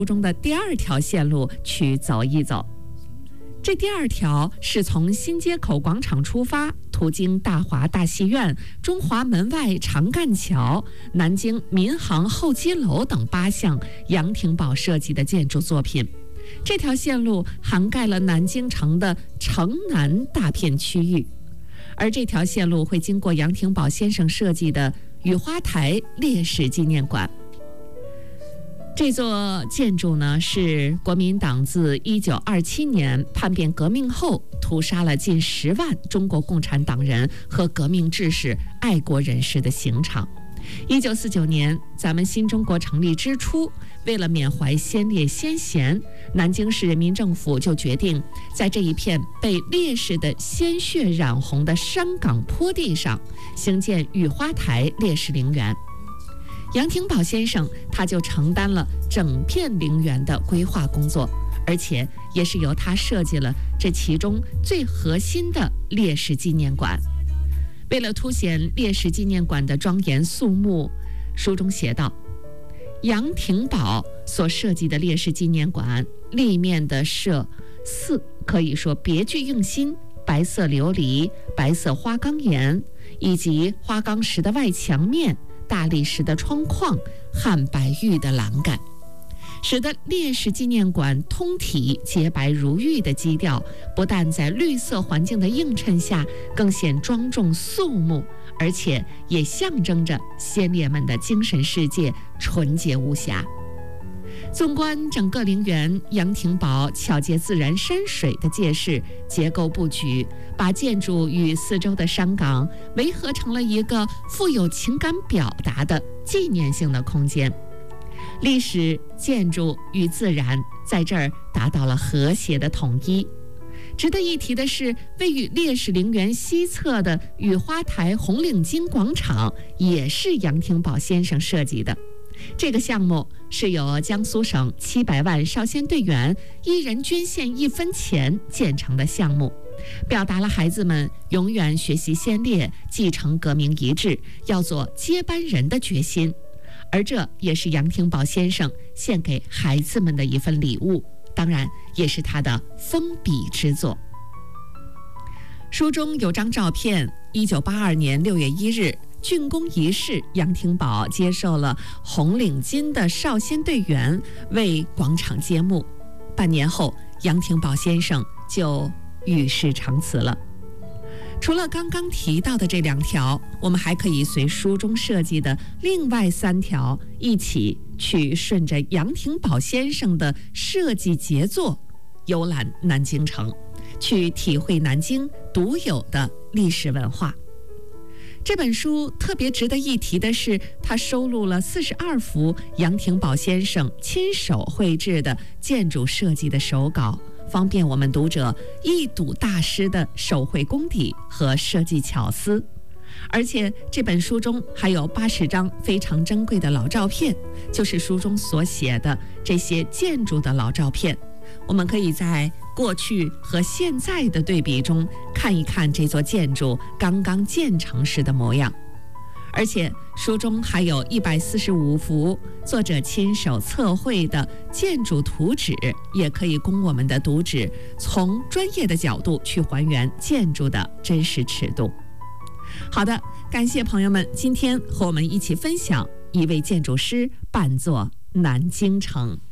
中的第2条线路去走一走。这第2条是从新街口广场出发，途经大华大戏院、中华门外长干桥、南京民航候机楼等8项杨廷宝设计的建筑作品。这条线路涵盖了南京城的城南大片区域，而这条线路会经过杨廷宝先生设计的雨花台烈士纪念馆。这座建筑呢，是国民党自1927年叛变革命后屠杀了近10万中国共产党人和革命志士、爱国人士的刑场。1949年，咱们新中国成立之初，为了缅怀先烈先贤，南京市人民政府就决定在这一片被烈士的鲜血染红的山岗坡地上兴建雨花台烈士陵园。杨廷宝先生他就承担了整片陵园的规划工作，而且也是由他设计了这其中最核心的烈士纪念馆。为了凸显烈士纪念馆的庄严肃穆，书中写道：杨廷宝所设计的烈士纪念馆立面的设4可以说别具用心，白色琉璃、白色花岗岩以及花岗石的外墙面、大理石的窗框、汉白玉的栏杆，使得烈士纪念馆通体洁白如玉的基调，不但在绿色环境的映衬下更显庄重肃穆，而且也象征着先烈们的精神世界纯洁无瑕。纵观整个陵园，杨廷宝巧借自然山水的借势，结构布局，把建筑与四周的山岗围合成了一个富有情感表达的纪念性的空间。历史、建筑与自然在这儿达到了和谐的统一。值得一提的是，位于烈士陵园西侧的雨花台红领巾广场也是杨廷宝先生设计的。这个项目是由江苏省700万少先队员1人捐献1分钱建成的项目，表达了孩子们永远学习先烈、继承革命遗志、要做接班人的决心。而这也是杨廷宝先生献给孩子们的一份礼物，当然也是他的封笔之作。书中有张照片，1982年6月1日竣工仪式，杨廷宝接受了红领巾的少先队员为广场揭幕。半年后，杨廷宝先生就与世长辞了。除了刚刚提到的这2条，我们还可以随书中设计的另外3条一起去顺着杨廷宝先生的设计杰作游览南京城，去体会南京独有的历史文化。这本书特别值得一提的是，它收录了42幅杨廷宝先生亲手绘制的建筑设计的手稿，方便我们读者一睹大师的手绘功底和设计巧思。而且这本书中还有80张非常珍贵的老照片，就是书中所写的这些建筑的老照片。我们可以在过去和现在的对比中看一看这座建筑刚刚建成时的模样。而且书中还有145幅作者亲手测绘的建筑图纸，也可以供我们的读者从专业的角度去还原建筑的真实尺度。好的，感谢朋友们今天和我们一起分享一位建筑师扮作南京城。